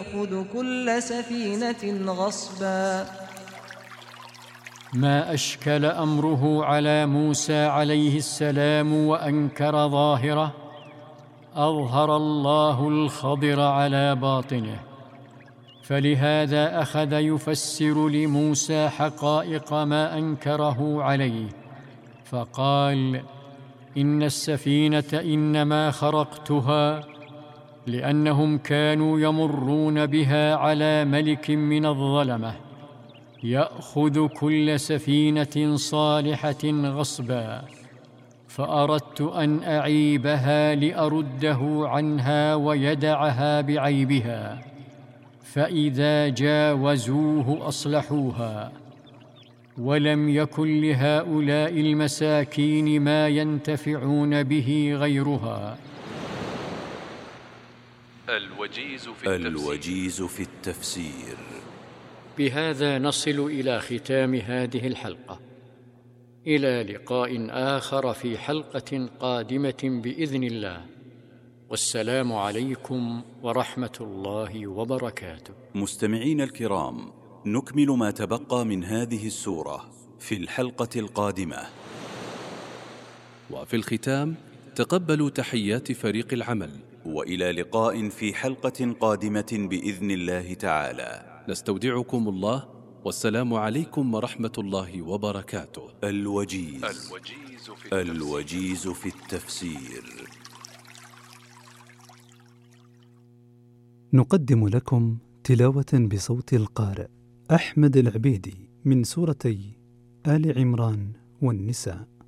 يأخذ كل سفينة غصبا. ما أشكل أمره على موسى عليه السلام وأنكر ظاهره، أظهر الله الخضر على باطنه، فلهذا أخذ يفسر لموسى حقائق ما أنكره عليه، فقال: إن السفينة إنما خرقتها لأنهم كانوا يمرون بها على ملك من الظلمة يأخذ كل سفينة صالحة غصبا، فأردت أن أعيبها لأرده عنها ويدعها بعيبها، فإذا جاوزوه أصلحوها، ولم يكن لهؤلاء المساكين ما ينتفعون به غيرها. الوجيز في التفسير. بهذا نصل إلى ختام هذه الحلقة، إلى لقاء آخر في حلقة قادمة بإذن الله، والسلام عليكم ورحمة الله وبركاته. مستمعين الكرام، نكمل ما تبقى من هذه السورة في الحلقة القادمة. وفي الختام تقبلوا تحيات فريق العمل، وإلى لقاء في حلقة قادمة بإذن الله تعالى. نستودعكم الله، والسلام عليكم ورحمة الله وبركاته. الوجيز في التفسير. نقدم لكم تلاوة بصوت القارئ أحمد العبيدي من سورتي آل عمران والنساء.